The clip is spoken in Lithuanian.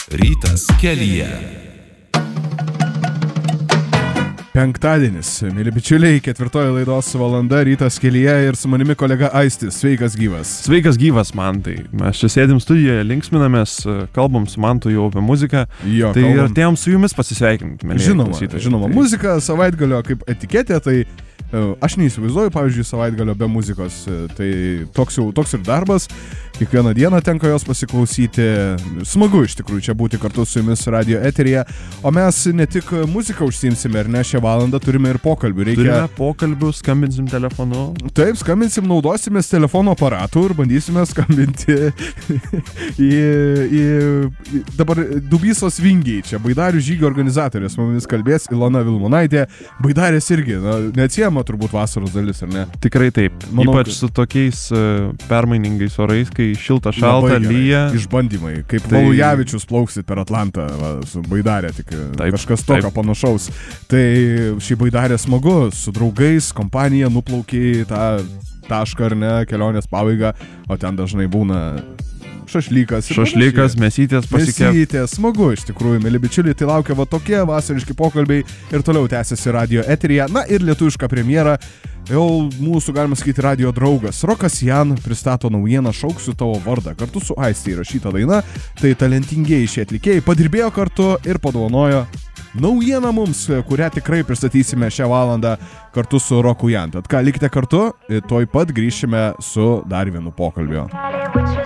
Rytas kelyje. Penktadienis, mėly bičiuliai, 4 laidos valanda, Rytas kelyje ir su manimi kolega Aistis. Sveikas gyvas. Sveikas gyvas, Mantai. Mes čia sėdim studijoje, linksminamės, kalbam su Mantu jau apie muziką. Jo, tai kalbam. Artėjom su jumis pasisveikinti. Žinoma, muzika savaitgalio kaip etiketė, tai aš neįsivaizduoju, pavyzdžiui, savaitgalio be muzikos, tai toks ir darbas, kiekvieną dieną tenka jos pasiklausyti, smagu iš tikrųjų čia būti kartu su jumis radio eteryje, o mes ne tik muziką užsiimsime, ir ne šią valandą turime ir pokalbių. Turime pokalbių, skambinsim telefonu. Taip, skambinsim, naudosimės telefono aparatų ir bandysime skambinti į dabar Dubysos Vingiai, čia Baidarių žygio organizatorės, mumis kalbės Ilona Vilmonaitė, Baidarės irgi, neatsiejama turbūt vasaros dalis, ar ne? Tikrai taip. Manau, ypač su tokiais permainingais orais, kai šilta, šalta, lyja. Išbandymai, kaip Valujavičius plauksit per Atlantą su Baidarė, tik kažkas tokio panašaus. Tai šį Baidarė smagu, su draugais, kompanija nuplaukia į tą tašką, ar ne, kelionės pabaigą, o ten dažnai būna šašlykas, mesytės pasikėp. Mesytės, smagu iš tikrųjų, mėly bičiuliai, tai laukia va tokie vasariški pokalbiai ir toliau tęsiasi radio eteryje. Na ir lietuviška premjera, jau mūsų, galima sakyti, radio draugas Rokas Jan pristato naujieną Šauksiu tavo vardą. Kartu su Aiste įrašyta daina, tai talentingieji šie atlikėjai padirbėjo kartu ir padovanojo naujieną mums, kurią tikrai pristatysime šią valandą kartu su Roku Jan. Tad ką, likite kartu, tuoj pat grįšime su dar vienu pokalbiu.